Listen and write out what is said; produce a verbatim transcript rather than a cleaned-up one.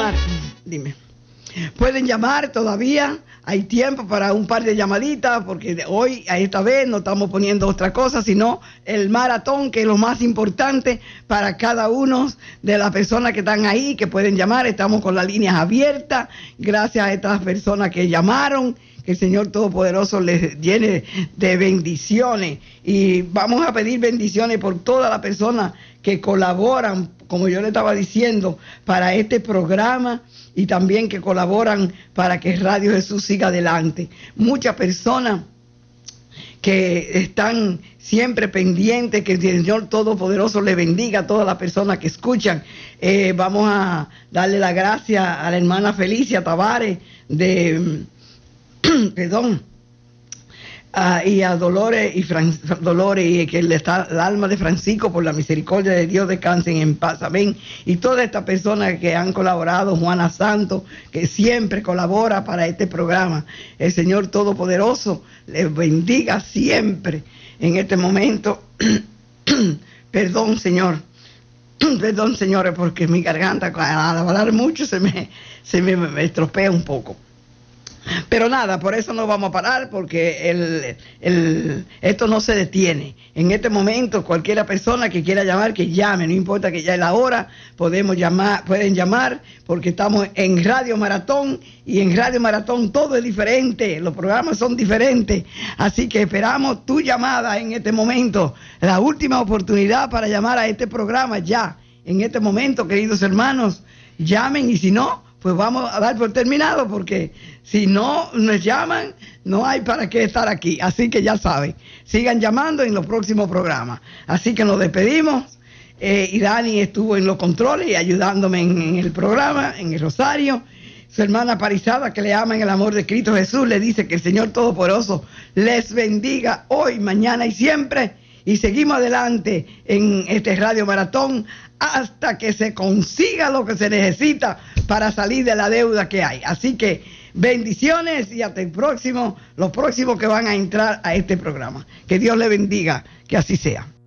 llamar. Dime. Pueden llamar todavía, hay tiempo para un par de llamaditas, porque hoy, a esta vez, no estamos poniendo otra cosa, sino el maratón, que es lo más importante para cada uno de las personas que están ahí, que pueden llamar. Estamos con las líneas abiertas, gracias a estas personas que llamaron. Que el Señor Todopoderoso les llene de bendiciones. Y vamos a pedir bendiciones por todas las personas que colaboran, como yo le estaba diciendo, para este programa, y también que colaboran para que Radio Jesús siga adelante. Muchas personas que están siempre pendientes, que el Señor Todopoderoso le bendiga a todas las personas que escuchan. Eh, vamos a darle la gracia a la hermana Felicia Tavares de... perdón, uh, y a Dolores y Fran, Dolores y que le está el alma de Francisco, por la misericordia de Dios, descansen en paz, amén. Y todas estas personas que han colaborado, Juana Santos, que siempre colabora para este programa. El Señor Todopoderoso les bendiga siempre en este momento. Perdón, Señor. Perdón, señores, porque mi garganta, al hablar mucho, se me, se me, me estropea un poco. Pero nada, por eso no vamos a parar, porque el, el, esto no se detiene. En este momento, cualquiera persona que quiera llamar, que llame, no importa que ya es la hora, podemos llamar, pueden llamar, porque estamos en Radio Maratón, y en Radio Maratón todo es diferente, los programas son diferentes, así que esperamos tu llamada en este momento, la última oportunidad para llamar a este programa ya, en este momento, queridos hermanos, llamen, y si no, pues vamos a dar por terminado, porque si no nos llaman, no hay para qué estar aquí. Así que ya saben, sigan llamando en los próximos programas. Así que nos despedimos. Eh, y Dani estuvo en los controles y ayudándome en, en el programa, en el Rosario. Su hermana Parizada, que le ama en el amor de Cristo Jesús, le dice que el Señor Todopoderoso les bendiga hoy, mañana y siempre. Y seguimos adelante en este Radio Maratón hasta que se consiga lo que se necesita para salir de la deuda que hay. Así que bendiciones y hasta el próximo, los próximos que van a entrar a este programa. Que Dios le bendiga, que así sea.